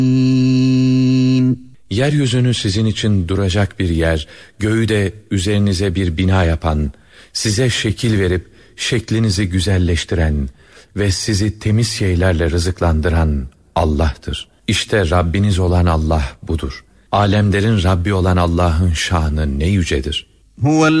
Yeryüzünü sizin için duracak bir yer, göğü de üzerinize bir bina yapan, size şekil verip şeklinizi güzelleştiren ve sizi temiz şeylerle rızıklandıran Allah'tır. İşte Rabbiniz olan Allah budur. Alemlerin Rabbi olan Allah'ın şanı ne yücedir.